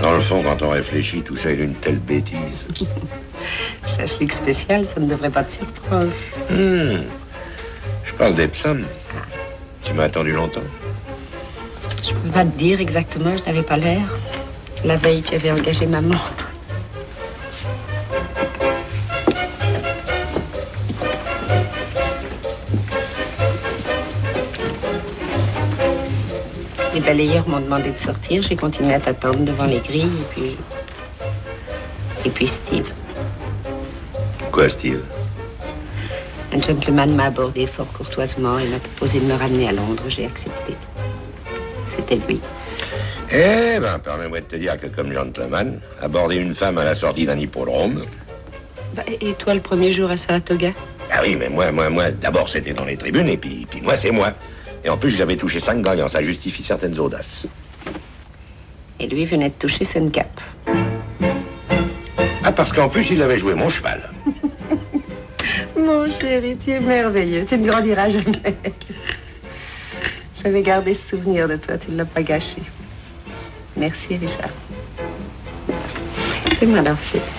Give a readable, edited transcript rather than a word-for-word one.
Dans le fond, quand on réfléchit, tout ça est une telle bêtise. Chasse-Luc spécial, ça ne devrait pas te surprendre. Je parle d'Epsom. Tu m'as attendu longtemps? Je peux pas te dire exactement, je n'avais pas l'air. La veille, tu avais engagé ma montre. Les balayeurs m'ont demandé de sortir. J'ai continué à t'attendre devant les grilles et puis Steve. Quoi, Steve? Un gentleman m'a abordé fort courtoisement et m'a proposé de me ramener à Londres. J'ai accepté. C'était lui. Eh ben, permets-moi de te dire que comme gentleman, aborder une femme à la sortie d'un hippodrome... Bah, et toi, le premier jour à Saratoga? Ah oui, mais moi, d'abord c'était dans les tribunes, et puis moi, c'est moi. Et en plus, j'avais touché 5 gagnants, ça justifie certaines audaces. Et lui venait de toucher Suncap. Ah, parce qu'en plus, il avait joué mon cheval. Mon chéri, tu es merveilleux, tu ne grandiras jamais. J'avais gardé ce souvenir de toi, tu ne l'as pas gâché. Merci, Richard. Fais-moi danser.